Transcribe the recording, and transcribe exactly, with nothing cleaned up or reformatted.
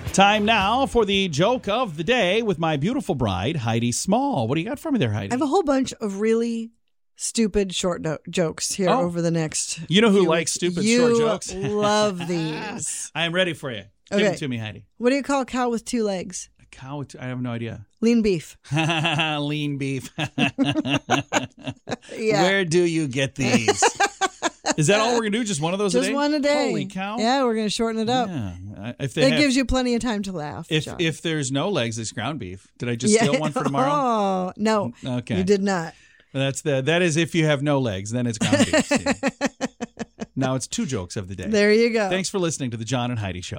Time now for the joke of the day with my beautiful bride, Heidi Small. What do you got for me there, Heidi? I have a whole bunch of really stupid short no- jokes here Oh. over the next. You know who few likes weeks. stupid you short jokes? Love these. I am ready for you. Give Okay. it to me, Heidi. What do you call a cow with two legs? A cow with two, I have no idea. Lean beef. Lean beef. Yeah. Where do you get these? Is that all we're going to do? Just one of those Just a day? one a day. Holy cow. Yeah, we're going to shorten it up. Yeah. Uh, If they That have, gives you plenty of time to laugh. if John. if there's no legs, it's ground beef. Did I just Yeah. steal one for tomorrow? Oh, no. Okay. You did not. That's the that is if you have no legs, then it's ground beef. See? Now it's two jokes of the day. There you go. Thanks for listening to the John and Heidi Show.